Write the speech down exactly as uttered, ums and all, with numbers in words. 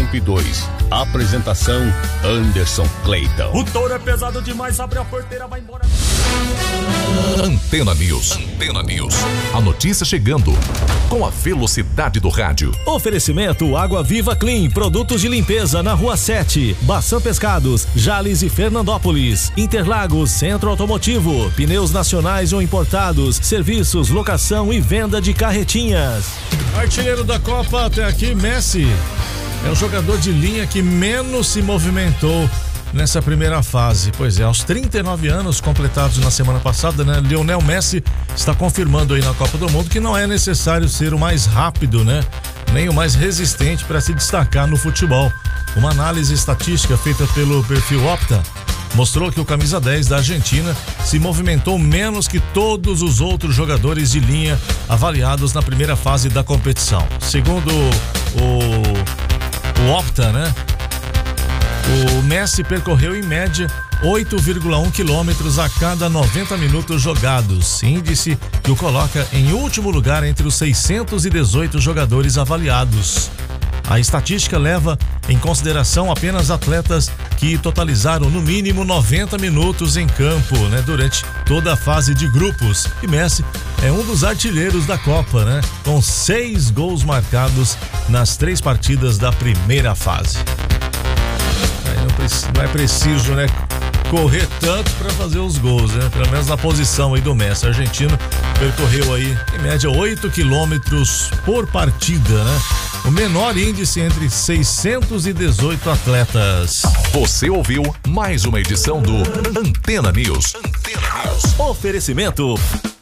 cinco e dois. Apresentação Anderson Clayton. O touro é pesado demais, abre a porteira, vai embora. Antena News. Antena News. A notícia chegando com a velocidade do rádio. Oferecimento Água Viva Clean, produtos de limpeza na Rua sete, Baçã Pescados, Jales e Fernandópolis, Interlagos, Centro Automotivo, pneus nacionais ou importados, serviços, locação e venda de carretinhas. Artilheiro da Copa até aqui, Messi é o jogador de linha que menos se movimentou nessa primeira fase. Pois é, aos trinta e nove anos completados na semana passada, né? Lionel Messi está confirmando aí na Copa do Mundo que não é necessário ser o mais rápido, né? Nem o mais resistente para se destacar no futebol. Uma análise estatística feita pelo perfil Opta mostrou que o camisa dez da Argentina se movimentou menos que todos os outros jogadores de linha avaliados na primeira fase da competição. Segundo o, o Opta, né? O Messi percorreu em média oito vírgula um quilômetros a cada noventa minutos jogados, índice que o coloca em último lugar entre os seiscentos e dezoito jogadores avaliados. A estatística leva em consideração apenas atletas que totalizaram no mínimo noventa minutos em campo, né, durante toda a fase de grupos. E Messi é um dos artilheiros da Copa, né, com seis gols marcados nas três partidas da primeira fase. Não é preciso, né, correr tanto para fazer os gols, né? Pelo menos na posição aí do Messi. O argentino percorreu aí em média oito quilômetros por partida, né? O menor índice entre seiscentos e dezoito atletas. Você ouviu mais uma edição do Antena News. Antena News. Oferecimento